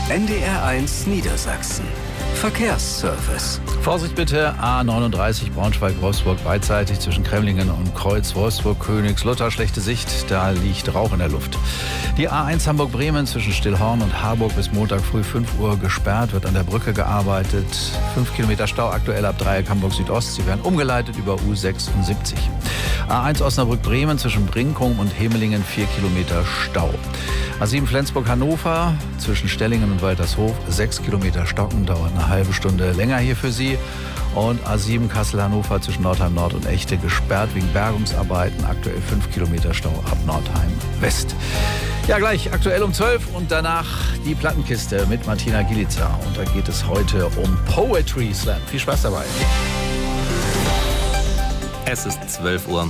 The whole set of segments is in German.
NDR1 Niedersachsen. Verkehrsservice. Vorsicht bitte, A39 Braunschweig-Wolfsburg beidseitig zwischen Kremlingen und Kreuz, Wolfsburg-Königslutter, schlechte Sicht, da liegt Rauch in der Luft. Die A1 Hamburg-Bremen zwischen Stillhorn und Harburg bis Montag früh 5 Uhr gesperrt, wird an der Brücke gearbeitet. 5 Kilometer Stau aktuell ab Dreieck Hamburg Südost, sie werden umgeleitet über U76. A1 Osnabrück-Bremen zwischen Brinkum und Hemelingen 4 Kilometer Stau. A7 Flensburg-Hannover zwischen Stellingen und Waltershof 6 Kilometer Stocken, dauert eine halbe Stunde länger hier für Sie. Und A7 Kassel-Hannover zwischen Nordheim Nord und Echte gesperrt wegen Bergungsarbeiten. Aktuell 5 Kilometer Stau ab Nordheim West. Ja, gleich aktuell um 12 und danach die Plattenkiste mit Martina Gilica. Und da geht es heute um Poetry Slam. Viel Spaß dabei. Es ist 12 Uhr.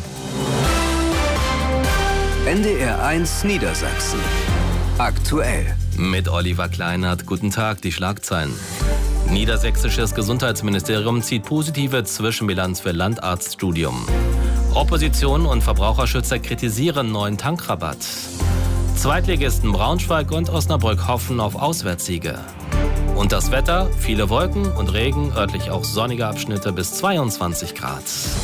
NDR1 Niedersachsen. Aktuell. Mit Oliver Kleinert. Guten Tag, die Schlagzeilen. Niedersächsisches Gesundheitsministerium zieht positive Zwischenbilanz für Landarztstudium. Opposition und Verbraucherschützer kritisieren neuen Tankrabatt. Zweitligisten Braunschweig und Osnabrück hoffen auf Auswärtssiege. Und das Wetter, viele Wolken und Regen, örtlich auch sonnige Abschnitte bis 22 Grad.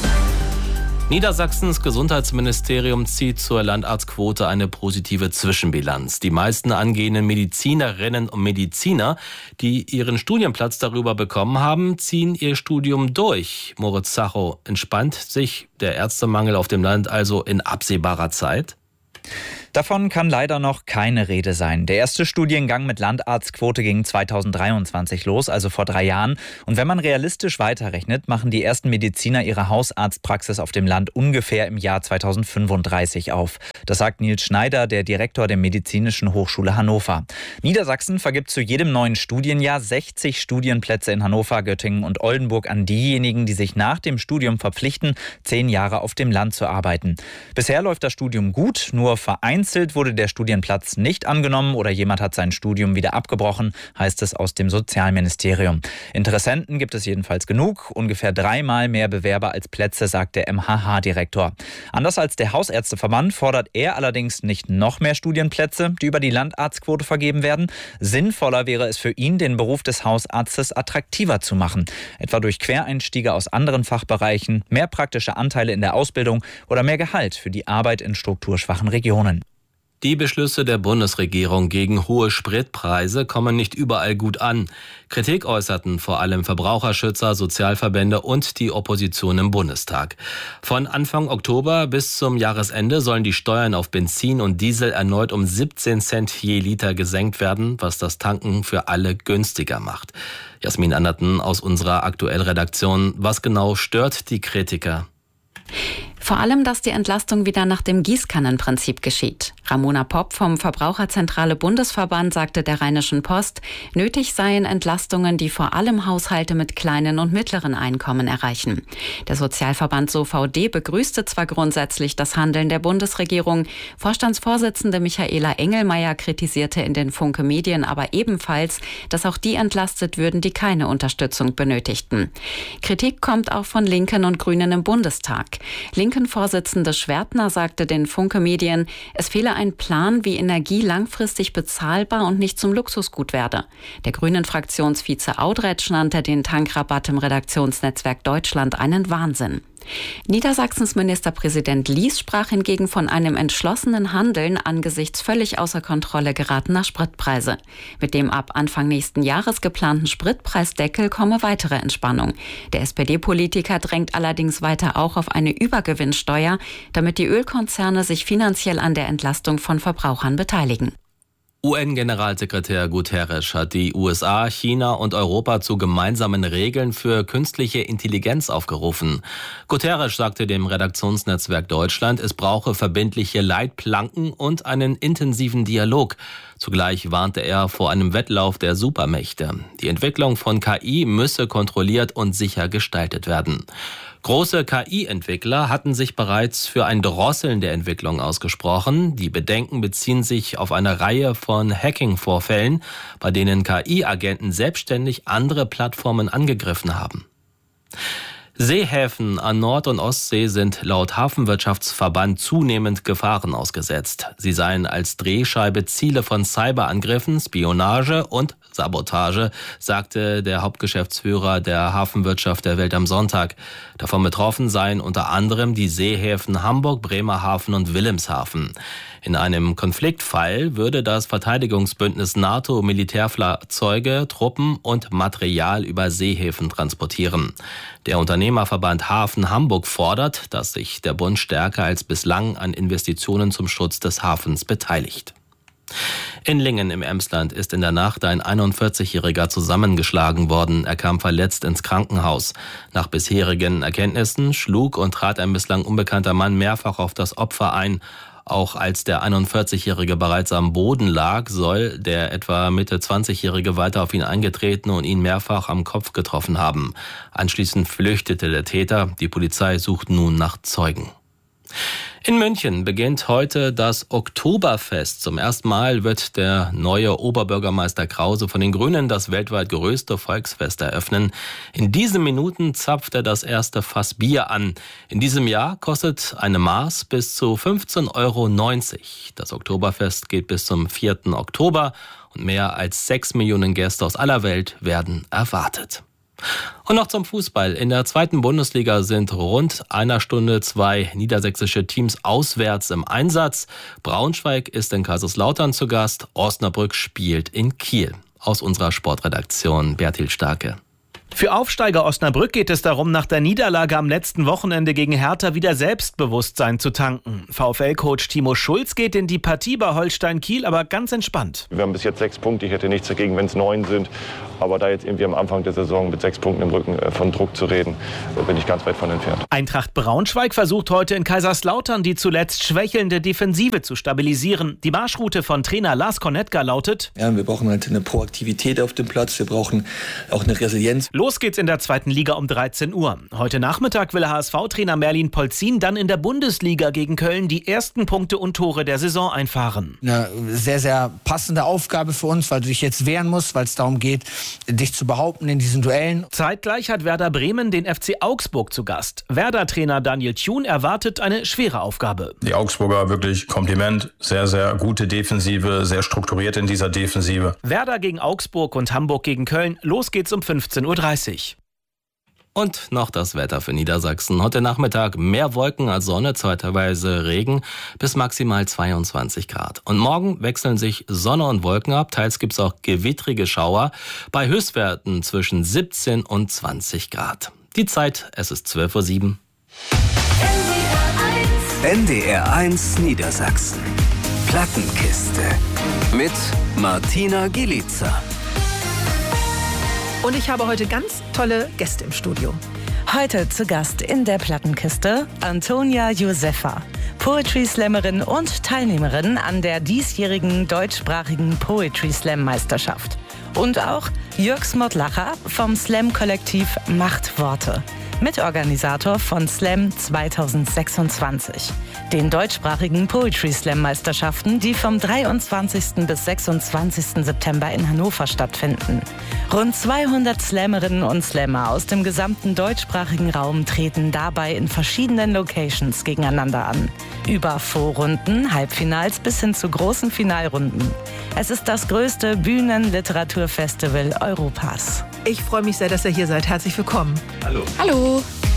Niedersachsens Gesundheitsministerium zieht zur Landarztquote eine positive Zwischenbilanz. Die meisten angehenden Medizinerinnen und Mediziner, die ihren Studienplatz darüber bekommen haben, ziehen ihr Studium durch. Moritz Zacho, entspannt sich der Ärztemangel auf dem Land also in absehbarer Zeit? Davon kann leider noch keine Rede sein. Der erste Studiengang mit Landarztquote ging 2023 los, also vor 3 Jahren. Und wenn man realistisch weiterrechnet, machen die ersten Mediziner ihre Hausarztpraxis auf dem Land ungefähr im Jahr 2035 auf. Das sagt Nils Schneider, der Direktor der Medizinischen Hochschule Hannover. Niedersachsen vergibt zu jedem neuen Studienjahr 60 Studienplätze in Hannover, Göttingen und Oldenburg an diejenigen, die sich nach dem Studium verpflichten, 10 Jahre auf dem Land zu arbeiten. Bisher läuft das Studium gut, nur vereinzelt wurde der Studienplatz nicht angenommen oder jemand hat sein Studium wieder abgebrochen, heißt es aus dem Sozialministerium. Interessenten gibt es jedenfalls genug, ungefähr 3-mal mehr Bewerber als Plätze, sagt der MHH-Direktor. Anders als der Hausärzteverband fordert er allerdings nicht noch mehr Studienplätze, die über die Landarztquote vergeben werden. Sinnvoller wäre es für ihn, den Beruf des Hausarztes attraktiver zu machen, etwa durch Quereinstiege aus anderen Fachbereichen, mehr praktische Anteile in der Ausbildung oder mehr Gehalt für die Arbeit in strukturschwachen Regionen. Die Beschlüsse der Bundesregierung gegen hohe Spritpreise kommen nicht überall gut an. Kritik äußerten vor allem Verbraucherschützer, Sozialverbände und die Opposition im Bundestag. Von Anfang Oktober bis zum Jahresende sollen die Steuern auf Benzin und Diesel erneut um 17 Cent je Liter gesenkt werden, was das Tanken für alle günstiger macht. Jasmin Anderten aus unserer Aktuell-Redaktion. Was genau stört die Kritiker? Vor allem, dass die Entlastung wieder nach dem Gießkannenprinzip geschieht. Ramona Popp vom Verbraucherzentrale Bundesverband sagte der Rheinischen Post, nötig seien Entlastungen, die vor allem Haushalte mit kleinen und mittleren Einkommen erreichen. Der Sozialverband SOVD begrüßte zwar grundsätzlich das Handeln der Bundesregierung, Vorstandsvorsitzende Michaela Engelmeier kritisierte in den Funke Medien aber ebenfalls, dass auch die entlastet würden, die keine Unterstützung benötigten. Kritik kommt auch von Linken und Grünen im Bundestag. Linken-Vorsitzende Schwertner sagte den Funke Medien, es fehle ein Plan, wie Energie langfristig bezahlbar und nicht zum Luxusgut werde. Der Grünen-Fraktionsvize Audretsch nannte den Tankrabatt im Redaktionsnetzwerk Deutschland einen Wahnsinn. Niedersachsens Ministerpräsident Lies sprach hingegen von einem entschlossenen Handeln angesichts völlig außer Kontrolle geratener Spritpreise. Mit dem ab Anfang nächsten Jahres geplanten Spritpreisdeckel komme weitere Entspannung. Der SPD-Politiker drängt allerdings weiter auch auf eine Übergewinnsteuer, damit die Ölkonzerne sich finanziell an der Entlastung von Verbrauchern beteiligen. UN-Generalsekretär Guterres hat die USA, China und Europa zu gemeinsamen Regeln für künstliche Intelligenz aufgerufen. Guterres sagte dem Redaktionsnetzwerk Deutschland, es brauche verbindliche Leitplanken und einen intensiven Dialog. Zugleich warnte er vor einem Wettlauf der Supermächte. Die Entwicklung von KI müsse kontrolliert und sicher gestaltet werden. Große KI-Entwickler hatten sich bereits für ein Drosseln der Entwicklung ausgesprochen. Die Bedenken beziehen sich auf eine Reihe von Hacking-Vorfällen, bei denen KI-Agenten selbstständig andere Plattformen angegriffen haben. Seehäfen an Nord- und Ostsee sind laut Hafenwirtschaftsverband zunehmend Gefahren ausgesetzt. Sie seien als Drehscheibe Ziele von Cyberangriffen, Spionage und Sabotage, sagte der Hauptgeschäftsführer der Hafenwirtschaft der Welt am Sonntag. Davon betroffen seien unter anderem die Seehäfen Hamburg, Bremerhaven und Wilhelmshaven. In einem Konfliktfall würde das Verteidigungsbündnis NATO Militärfahrzeuge, Truppen und Material über Seehäfen transportieren. Der Unternehmerverband Hafen Hamburg fordert, dass sich der Bund stärker als bislang an Investitionen zum Schutz des Hafens beteiligt. In Lingen im Emsland ist in der Nacht ein 41-Jähriger zusammengeschlagen worden. Er kam verletzt ins Krankenhaus. Nach bisherigen Erkenntnissen schlug und trat ein bislang unbekannter Mann mehrfach auf das Opfer ein. Auch als der 41-Jährige bereits am Boden lag, soll der etwa Mitte 20-Jährige weiter auf ihn eingetreten und ihn mehrfach am Kopf getroffen haben. Anschließend flüchtete der Täter. Die Polizei sucht nun nach Zeugen. In München beginnt heute das Oktoberfest. Zum ersten Mal wird der neue Oberbürgermeister Krause von den Grünen das weltweit größte Volksfest eröffnen. In diesen Minuten zapft er das erste Fass Bier an. In diesem Jahr kostet eine Maß bis zu 15,90 €. Das Oktoberfest geht bis zum 4. Oktober und mehr als 6 Millionen Gäste aus aller Welt werden erwartet. Und noch zum Fußball. In der 2. Bundesliga sind rund einer Stunde 2 niedersächsische Teams auswärts im Einsatz. Braunschweig ist in Kaiserslautern zu Gast. Osnabrück spielt in Kiel. Aus unserer Sportredaktion Bertil Starke. Für Aufsteiger Osnabrück geht es darum, nach der Niederlage am letzten Wochenende gegen Hertha wieder Selbstbewusstsein zu tanken. VfL-Coach Timo Schulz geht in die Partie bei Holstein Kiel aber ganz entspannt. Wir haben bis jetzt 6 Punkte. Ich hätte nichts dagegen, wenn es 9 sind. Aber da jetzt irgendwie am Anfang der Saison mit 6 Punkten im Rücken von Druck zu reden, bin ich ganz weit von entfernt. Eintracht Braunschweig versucht heute in Kaiserslautern die zuletzt schwächelnde Defensive zu stabilisieren. Die Marschroute von Trainer Lars Konetka lautet: Ja, wir brauchen halt eine Proaktivität auf dem Platz. Wir brauchen auch eine Resilienz. Los geht's in der 2. Liga um 13 Uhr. Heute Nachmittag will HSV-Trainer Merlin Polzin dann in der Bundesliga gegen Köln die ersten Punkte und Tore der Saison einfahren. Eine sehr, sehr passende Aufgabe für uns, weil du dich jetzt wehren musst, weil es darum geht, dich zu behaupten in diesen Duellen. Zeitgleich hat Werder Bremen den FC Augsburg zu Gast. Werder-Trainer Daniel Thun erwartet eine schwere Aufgabe. Die Augsburger wirklich Kompliment. Sehr, sehr gute Defensive, sehr strukturiert in dieser Defensive. Werder gegen Augsburg und Hamburg gegen Köln. Los geht's um 15:30 Uhr. Und noch das Wetter für Niedersachsen. Heute Nachmittag mehr Wolken als Sonne, zeitweise Regen bis maximal 22 Grad. Und morgen wechseln sich Sonne und Wolken ab. Teils gibt es auch gewittrige Schauer bei Höchstwerten zwischen 17 und 20 Grad. Die Zeit, es ist 12:07 Uhr. NDR1 Niedersachsen. Plattenkiste. Mit Martina Gielica. Und ich habe heute ganz tolle Gäste im Studio. Heute zu Gast in der Plattenkiste Antonia Josefa, Poetry-Slammerin und Teilnehmerin an der diesjährigen deutschsprachigen Poetry-Slam-Meisterschaft. Und auch Jörg Smotlacher vom Slam-Kollektiv Machtworte, Mitorganisator von Slam 2026, den deutschsprachigen Poetry-Slam-Meisterschaften, die vom 23. bis 26. September in Hannover stattfinden. Rund 200 Slammerinnen und Slammer aus dem gesamten deutschsprachigen Raum treten dabei in verschiedenen Locations gegeneinander an. Über Vorrunden, Halbfinals bis hin zu großen Finalrunden. Es ist das größte Bühnen-Literaturfestival Europas. Ich freue mich sehr, dass ihr hier seid. Herzlich willkommen. Hallo. Hallo.